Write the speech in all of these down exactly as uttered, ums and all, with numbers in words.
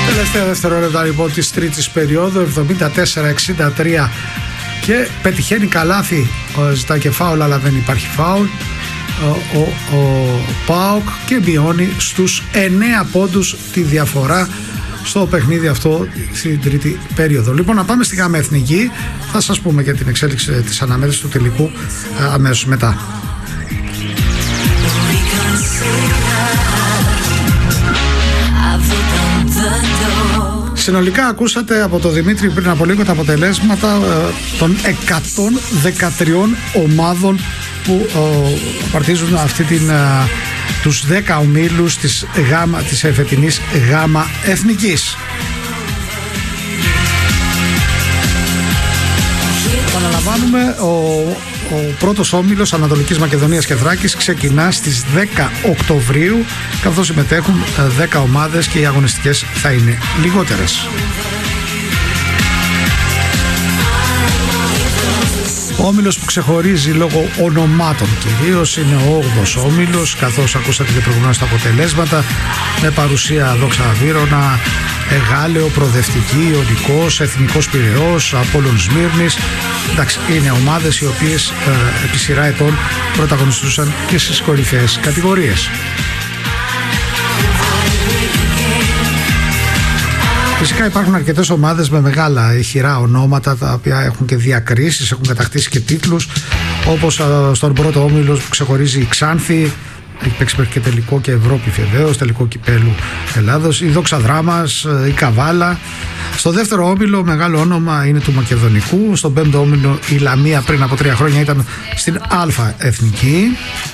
Τελευταία δευτερόλεπτα λοιπόν της τρίτης περίοδου, εβδομήντα τέσσερα εξήντα τρία, και πετυχαίνει καλάθι, ζητά και φάουλ αλλά δεν υπάρχει φάουλ ο, ο, ο ΠΑΟΚ και μειώνει στους εννέα πόντους τη διαφορά στο παιχνίδι αυτό στην τρίτη περίοδο. Λοιπόν, να πάμε στη ΓΑΜΑ Εθνική, θα σας πούμε για την εξέλιξη της αναμέτρησης του τελικού αμέσως μετά. Συνολικά ακούσατε από τον Δημήτρη πριν από λίγο τα αποτελέσματα των εκατόν δεκατρία ομάδων που παρτίζουν αυτή την, τους δέκα ομίλους της, γάμα, της εφετινής ΓΑΜΑ Εθνικής. Παραλαμβάνουμε, ο, ο πρώτος όμιλος Ανατολικής Μακεδονίας και Θράκης ξεκινά στις δέκα Οκτωβρίου, καθώς συμμετέχουν δέκα ομάδες και οι αγωνιστικές θα είναι λιγότερες. Ο όμιλος που ξεχωρίζει λόγω ονομάτων κυρίως είναι ο όγδοος όμιλος, καθώς ακούσατε και προηγουμένως τα αποτελέσματα, με παρουσία Δόξα Βύρωνα, Εγάλεο, Προοδευτική, Ιωνικός, Εθνικός Πειραιώς, Απόλλων Σμύρνης. Εντάξει, είναι ομάδες οι οποίες ε, επί σειρά ετών πρωταγωνιστούσαν και στις κορυφαίες κατηγορίες. Φυσικά υπάρχουν αρκετές ομάδες με μεγάλα ηχηρά ονόματα, τα οποία έχουν και διακρίσεις, έχουν κατακτήσει και τίτλους, όπως στον πρώτο όμιλο που ξεχωρίζει η Ξάνθη, έχει παίξει και τελικό και Ευρώπη βεβαίως, τελικό κυπέλου Ελλάδος, η Δόξα Δράμας, η Καβάλα. Στο δεύτερο όμιλο μεγάλο όνομα είναι του Μακεδονικού. Στον πέμπτο όμιλο η Λαμία πριν από τρία χρόνια ήταν στην Α Εθνική.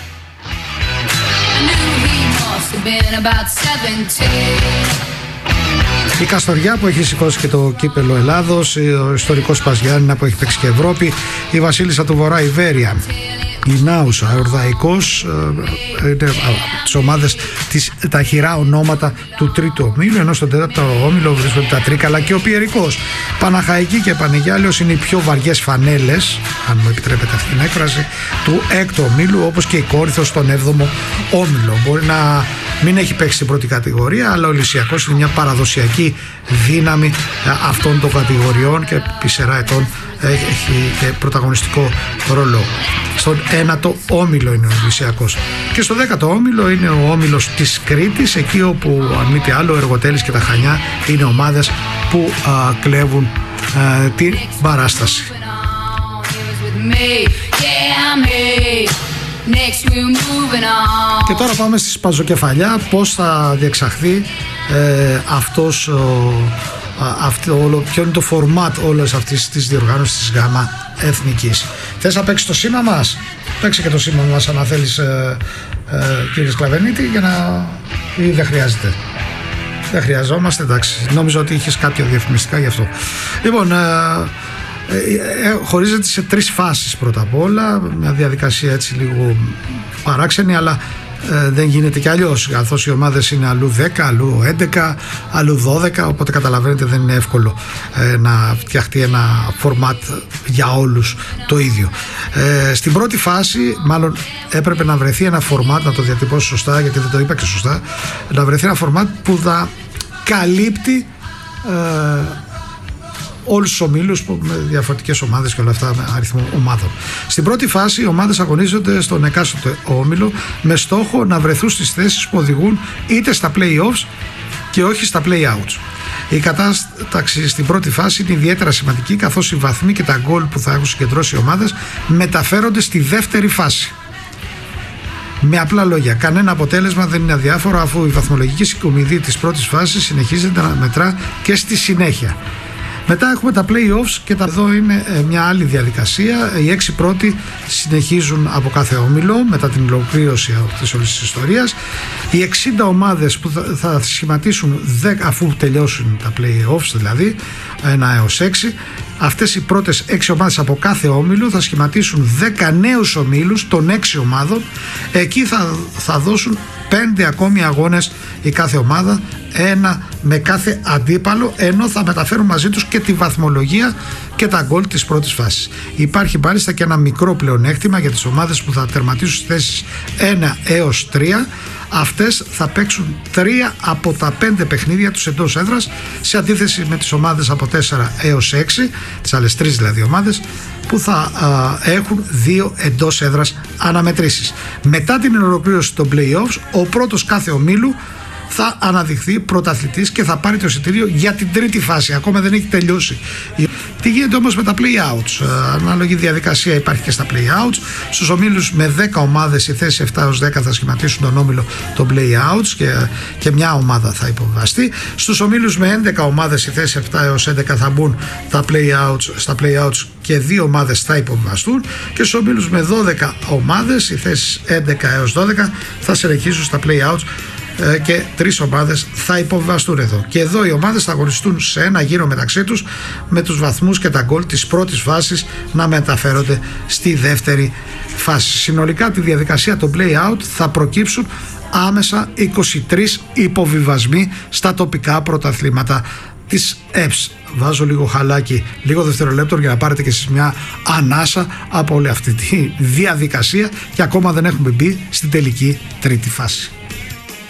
Η Καστοριά που έχει σηκώσει και το κύπελο Ελλάδος, ο ιστορικός Παζιάννηνα που έχει παίξει και Ευρώπη, η Βασίλισσα του Βορρά Ιβέρια, η Νάουσα, ο Ορδαϊκός, είναι τις ομάδες, τις, τα χειρά ονόματα του τρίτου ομίλου, ενώ στον τέταρτο όμιλο βρίσκονται τα Τρίκαλα και ο Πιερικός. Παναχαϊκή και Πανεγιάλειος είναι οι πιο βαριές φανέλες, αν μου επιτρέπετε αυτή την έκφραση, του έκτου ομίλου, όπως και η Κόρινθος στον έβδομο όμιλο. Μπορεί να μην έχει παίξει στην πρώτη κατηγορία, αλλά ο Λυσιακός είναι μια παραδοσιακή δύναμη αυτών των κατηγοριών και επί σειρά ετών έχει και πρωταγωνιστικό ρόλο. Στον ένατο όμιλο είναι ο Λυσιακός. Και στο δέκατο όμιλο είναι ο όμιλος της Κρήτης, εκεί όπου αν μη τι άλλο ο Εργοτέλης και τα Χανιά είναι ομάδες που α, κλέβουν α, την παράσταση. Και τώρα πάμε στη Σπαζοκεφαλιά, πώς θα διεξαχθεί ε, αυτός ο, αυτό, όλο, ποιο είναι το φορμάτ όλες αυτής της διοργάνωσης της ΓΑΜΑ Εθνικής. Θες να παίξεις το σήμα μας? Παίξε και το σήμα μας αν θέλεις, ε, ε, κύριε Σκλαβενίτη, για να... ή δεν χρειάζεται? Δεν χρειαζόμαστε, εντάξει. Νόμιζα ότι είχες κάποια διαφημιστικά γι' αυτό. Λοιπόν, ε, ε, ε, χωρίζεται σε τρεις φάσεις πρώτα απ' όλα. Μια διαδικασία έτσι λίγο παράξενη, αλλά ε, δεν γίνεται κι αλλιώς, καθώς οι ομάδες είναι αλλού δέκα, αλλού έντεκα, αλλού δώδεκα, οπότε καταλαβαίνετε δεν είναι εύκολο ε, να φτιαχτεί ένα φορμάτ για όλους το ίδιο. Ε, στην πρώτη φάση μάλλον έπρεπε να βρεθεί ένα φορμάτ, να το διατυπώσω σωστά γιατί δεν το είπα και σωστά, να βρεθεί ένα φορμάτ που θα καλύπτει ε, όλους τους ομίλους με διαφορετικές ομάδες και όλα αυτά με αριθμό ομάδων. Στην πρώτη φάση οι ομάδες αγωνίζονται στον εκάστοτε όμιλο με στόχο να βρεθούν στις θέσεις που οδηγούν είτε στα play-offs και όχι στα play-outs. Η κατάταξη στην πρώτη φάση είναι ιδιαίτερα σημαντική, καθώς οι βαθμοί και τα γκολ που θα έχουν συγκεντρώσει οι ομάδες μεταφέρονται στη δεύτερη φάση. Με απλά λόγια, κανένα αποτέλεσμα δεν είναι αδιάφορο, αφού η βαθμολογική συγκομιδή της πρώτης φάσης συνεχίζεται να μετρά και στη συνέχεια. Μετά έχουμε τα play-offs και τα εδώ είναι μια άλλη διαδικασία. Οι έξι πρώτοι συνεχίζουν από κάθε όμιλο μετά την ολοκλήρωση της όλης της ιστορίας. Οι εξήντα ομάδες που θα σχηματίσουν δέκα, αφού τελειώσουν τα play-offs, δηλαδή ένα έως έξι, αυτές οι πρώτες έξι ομάδες από κάθε όμιλο θα σχηματίσουν δέκα νέους ομίλους των έξι ομάδων. Εκεί θα, θα δώσουν πέντε ακόμη αγώνες η κάθε ομάδα, ένα με κάθε αντίπαλο, ενώ θα μεταφέρουν μαζί τους και τη βαθμολογία και τα γκολ της πρώτης φάσης. Υπάρχει μάλιστα και ένα μικρό πλεονέκτημα για τις ομάδες που θα τερματίσουν στις θέσεις ένα έως τρία, αυτές θα παίξουν τρία από τα πέντε παιχνίδια τους εντός έδρας, σε αντίθεση με τις ομάδες από τέσσερα έως έξι, τις άλλες τρεις δηλαδή ομάδες, που θα α, έχουν δύο εντός έδρας αναμετρήσεις. Μετά την ολοκλήρωση των play-offs, ο πρώτος κάθε ομίλου θα αναδειχθεί πρωταθλητής και θα πάρει το εισιτήριο για την τρίτη φάση. Ακόμα δεν έχει τελειώσει. Τι γίνεται όμως με τα play-outs? Ανάλογη διαδικασία υπάρχει και στα play-outs. Στους ομίλους με δέκα ομάδες, η θέση επτά έως δέκα θα σχηματίσουν τον όμιλο των play-outs και, και μια ομάδα θα υποβιβαστεί. Στους ομίλους με έντεκα ομάδες, η θέση επτά έως έντεκα θα μπουν τα play-outs, στα play-outs και δύο ομάδες θα υποβιβαστούν. Και στους ομίλους με δώδεκα ομάδες, οι θέσεις έντεκα έως δώδεκα θα συνεχίσουν στα play-outs και τρεις ομάδες θα υποβιβαστούν εδώ. Και εδώ οι ομάδες θα αγωνιστούν σε ένα γύρο μεταξύ τους, με τους βαθμούς και τα γκολ της πρώτης φάσης να μεταφέρονται στη δεύτερη φάση. Συνολικά τη διαδικασία των play-out θα προκύψουν άμεσα είκοσι τρεις υποβιβασμοί στα τοπικά πρωταθλήματα της ΕΠΣ. Βάζω λίγο χαλάκι, λίγο δευτερολέπτο για να πάρετε και εσείς μια ανάσα από όλη αυτή τη διαδικασία, και ακόμα δεν έχουμε μπει στην τελική τρίτη φάση.